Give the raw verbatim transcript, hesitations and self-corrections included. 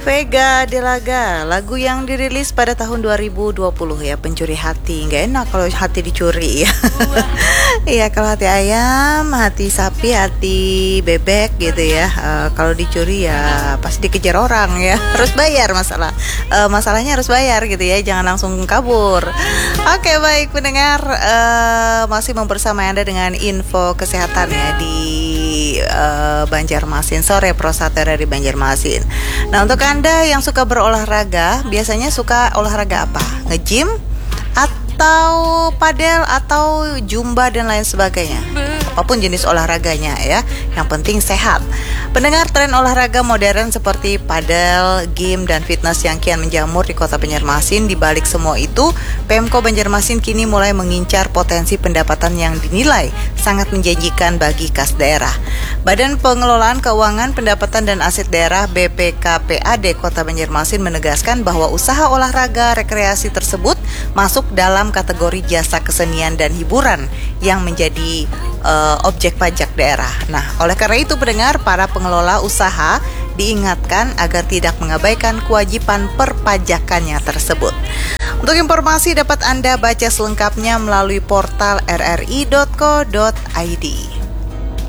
Vega de Laga, lagu yang dirilis pada tahun dua ribu dua puluh ya, Pencuri Hati. Nggak enak kalau hati dicuri ya. Iya, kalau hati ayam, hati sapi, hati bebek gitu ya. Uh, kalau dicuri ya pasti dikejar orang ya. Harus bayar masalah. Uh, masalahnya harus bayar gitu ya, jangan langsung kabur. Oke, baik pendengar, uh, masih membersama Anda dengan info kesehatan ya di uh, Banjarmasin, sore Prosatera di Banjarmasin. Nah, untuk Anda yang suka berolahraga, biasanya suka olahraga apa? Nge-gym atau padel atau zumba dan lain sebagainya? Apapun jenis olahraganya ya, yang penting sehat. Pendengar, tren olahraga modern seperti padel, game, dan fitness yang kian menjamur di kota Banjarmasin. Di balik semua itu, Pemko Banjarmasin kini mulai mengincar potensi pendapatan yang dinilai sangat menjanjikan bagi kas daerah. Badan Pengelolaan Keuangan, Pendapatan dan Aset Daerah B P K P A D Kota Banjarmasin menegaskan bahwa usaha olahraga rekreasi tersebut masuk dalam kategori jasa kesenian dan hiburan yang menjadi uh, objek pajak daerah. Nah, oleh karena itu pendengar, para pengelola usaha diingatkan agar tidak mengabaikan kewajiban perpajakannya tersebut. Untuk informasi dapat Anda baca selengkapnya melalui portal r r i dot co dot i d.